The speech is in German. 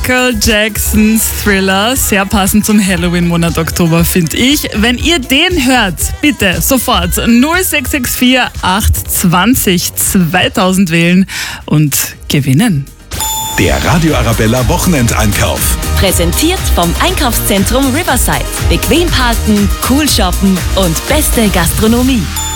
Michael Jacksons Thriller, sehr passend zum Halloween-Monat Oktober, finde ich. Wenn ihr den hört, bitte sofort 0664 820 2000 wählen und gewinnen. Der Radio Arabella Wochenendeinkauf. Präsentiert vom Einkaufszentrum Riverside. Bequem parken, cool shoppen und beste Gastronomie.